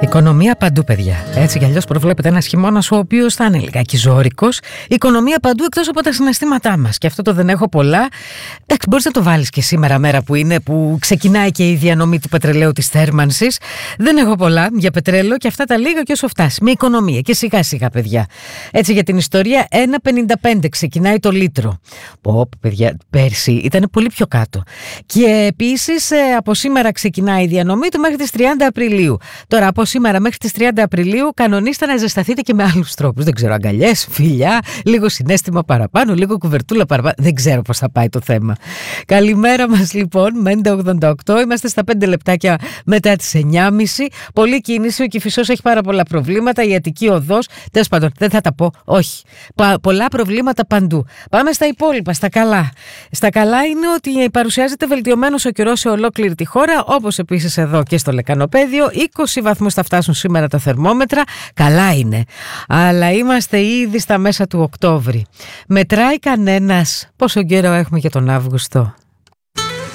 Οικονομία παντού, παιδιά. Έτσι κι αλλιώς προβλέπεται ένας χειμώνας ο οποίος θα είναι λιγάκι ζώρικος. Οικονομία παντού εκτός από τα συναισθήματά μας. Και αυτό το δεν έχω πολλά. Εντάξει, μπορείς να το βάλεις και σήμερα, μέρα που είναι, που ξεκινάει και η διανομή του πετρελαίου της θέρμανσης. Δεν έχω πολλά για πετρέλαιο και αυτά τα λίγα και όσο φτάσει. Με οικονομία και σιγά σιγά, παιδιά. Έτσι για την ιστορία, 1,55 ξεκινάει το λίτρο. Πω, παιδιά, πέρσι ήταν πολύ πιο κάτω. Και επίσης από σήμερα ξεκινάει η διανομή του μέχρι τις 30 Απριλίου. Τώρα από σήμερα μέχρι τις 30 Απριλίου κανονίστε να ζεσταθείτε και με άλλους τρόπους. Δεν ξέρω, αγκαλιές, φιλιά, λίγο συναίσθημα παραπάνω, λίγο κουβερτούλα παραπάνω. Δεν ξέρω πώς θα πάει το θέμα. Καλημέρα μας λοιπόν, Μέντε 88. Είμαστε στα 5 λεπτάκια μετά τις 9.30. Πολλή κίνηση, ο Κηφισός έχει πάρα πολλά προβλήματα. Η Αττική Οδός, τέλος πάντων, δεν θα τα πω, όχι. Πολλά προβλήματα παντού. Πάμε στα υπόλοιπα, στα καλά. Στα καλά είναι ότι παρουσιάζεται βελτιωμένος ο καιρός σε ολόκληρη τη χώρα, όπως επίσης εδώ και στο Λεκανοπαίδιο. 20 βαθμούς θα φτάσουν σήμερα τα θερμόμετρα. Καλά είναι. Αλλά είμαστε ήδη στα μέσα του Οκτώβρη. Μετράει κανένας πόσο καιρό έχουμε για τον Αύγουστο?